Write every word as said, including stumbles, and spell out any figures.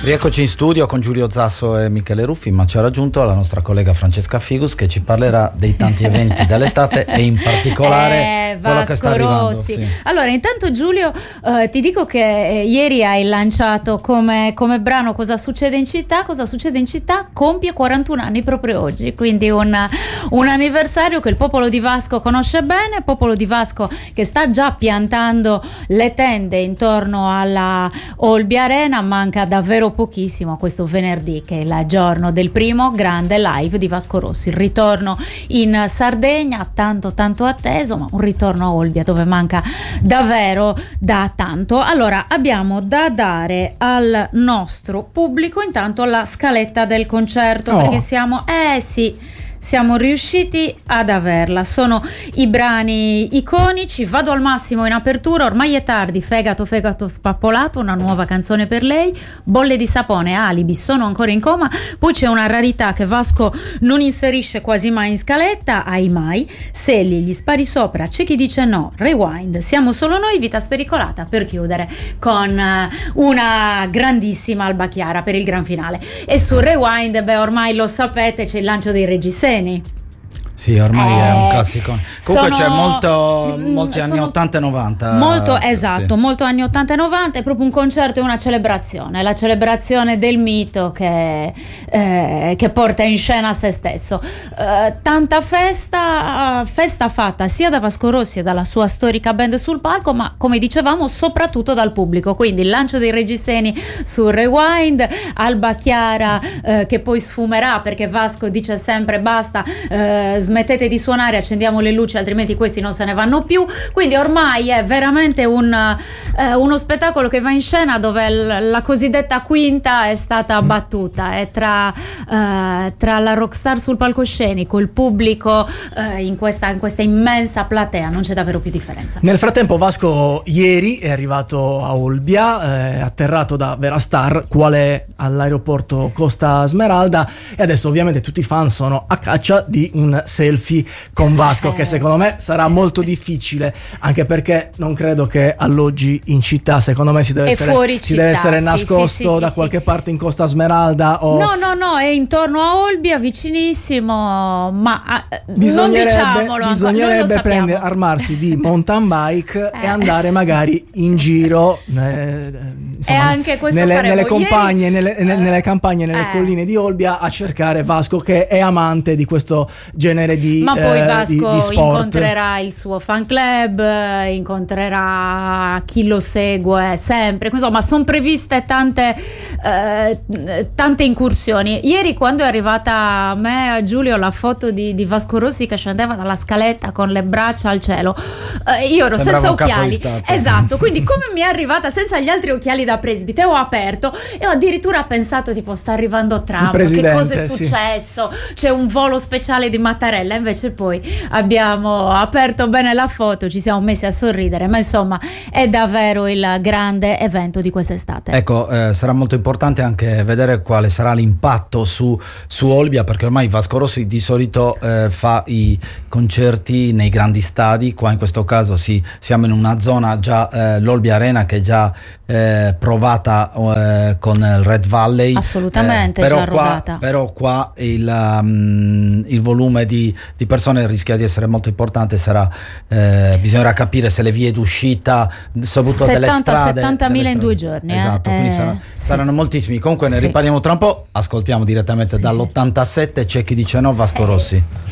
Rieccoci in studio con Giulio Zasso e Michele Ruffi, ma ci ha raggiunto la nostra collega Francesca Figus che ci parlerà dei tanti eventi dell'estate e in particolare eh, quello che sta arrivando. Rossi. Sì. Allora, intanto Giulio, eh, ti dico che eh, ieri hai lanciato come, come brano Cosa succede in città. Cosa succede in città compie quarantuno anni proprio oggi, quindi un, un anniversario che il popolo di Vasco conosce bene, popolo di Vasco che sta già piantando le tende intorno alla Olbia Arena. Manca davvero pochissimo questo venerdì, che è il giorno del primo grande live di Vasco Rossi, il ritorno in Sardegna, tanto tanto atteso, ma un ritorno a Olbia dove manca davvero da tanto. Allora, abbiamo da dare al nostro pubblico intanto la scaletta del concerto, oh. perché siamo eh sì siamo riusciti ad averla. Sono i brani iconici. Vado al massimo in apertura. Ormai è tardi, fegato fegato spappolato, una nuova canzone per lei, Bolle di sapone, Alibi, Sono ancora in coma. Poi c'è una rarità che Vasco non inserisce quasi mai in scaletta, Ai mai, Selli, Gli spari sopra, C'è chi dice no, Rewind, Siamo solo noi, Vita spericolata, per chiudere con una grandissima Alba Chiara per il gran finale. E su Rewind, beh, ormai lo sapete, c'è il lancio dei Reggiseni. Sì, ormai eh, è un classico. Comunque sono, c'è molto, molti anni sono, ottanta e novanta. Molto, esatto, sì. molto anni ottanta e novanta. È proprio un concerto e una celebrazione, la celebrazione del mito che, eh, che porta in scena se stesso. Eh, tanta festa, festa fatta sia da Vasco Rossi e dalla sua storica band sul palco, ma come dicevamo soprattutto dal pubblico. Quindi il lancio dei Reggiseni su Rewind, Alba Chiara eh, che poi sfumerà perché Vasco dice sempre basta, eh, smettete di suonare, accendiamo le luci, altrimenti questi non se ne vanno più. Quindi ormai è veramente un, eh, uno spettacolo che va in scena dove l- la cosiddetta quinta è stata battuta, è tra, eh, tra la rockstar sul palcoscenico, il pubblico eh, in, questa, in questa immensa platea, non c'è davvero più differenza. Nel frattempo Vasco ieri è arrivato a Olbia, è atterrato da Verastar, quale all'aeroporto Costa Smeralda, e adesso ovviamente tutti i fan sono a caccia di un selfie con Vasco, che secondo me sarà molto difficile, anche perché non credo che alloggi in città, secondo me si deve, essere, fuori si città, deve essere sì, nascosto sì, sì, da sì, qualche sì. parte in Costa Smeralda o... No, no, no, è intorno a Olbia, vicinissimo, ma eh, non diciamolo, bisognerebbe prendere, armarsi di mountain bike eh. e andare magari in giro eh, insomma, e anche questo nelle, faremo. nelle campagne, Ieri, nelle, eh, nelle campagne, nelle eh. colline di Olbia, a cercare Vasco, che è amante di questo genere di ma poi eh, Vasco di, di sport. incontrerà il suo fan club, eh, incontrerà chi lo segue sempre, insomma sono previste tante eh, tante incursioni. Ieri, quando è arrivata a me, a Giulio, la foto di, di Vasco Rossi che scendeva dalla scaletta con le braccia al cielo, eh, io ero Sembrava senza un capo di occhiali, stato. esatto, quindi come mi è arrivata senza gli altri occhiali da presbite, ho aperto e ho addirittura pensato tipo sta arrivando Trump, che cosa è successo, sì. C'è un volo speciale di Mattarella, invece poi abbiamo aperto bene la foto, ci siamo messi a sorridere, ma insomma è davvero il grande evento di quest'estate. Ecco, eh, sarà molto importante anche vedere quale sarà l'impatto su, su Olbia, perché ormai Vasco Rossi di solito eh, fa i concerti nei grandi stadi. Qua in questo caso sì, siamo in una zona già, eh, l'Olbia Arena, che è già eh, provata eh, con il Red Valley, assolutamente, eh, però, già qua, rodata. però qua il, um, il volume di, di persone rischia di essere molto importante. Sarà eh, bisognerà capire se le vie d'uscita, soprattutto delle strade, settantamila in strade. due giorni, esatto, eh, quindi eh, sarà, sì. saranno moltissimi. Comunque ne sì. ripariamo tra un po'. Ascoltiamo direttamente dall'ottantasette C'è chi dice no, Vasco eh. Rossi.